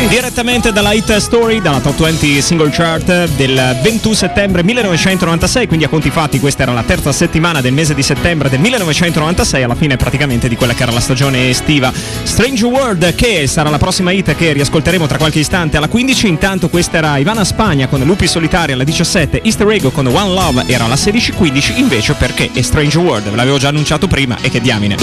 Direttamente dalla Hit Story, dalla Top 20 Single Chart del 21 settembre 1996, quindi a conti fatti questa era la terza settimana del mese di settembre del 1996, alla fine praticamente di quella che era la stagione estiva. Strange World, che sarà la prossima hit che riascolteremo tra qualche istante alla 15. Intanto questa era Ivana Spagna con Lupi Solitari alla 17, Easter Egg con One Love era alla 16:15, invece perché è Strange World, ve l'avevo già annunciato prima e che diamine.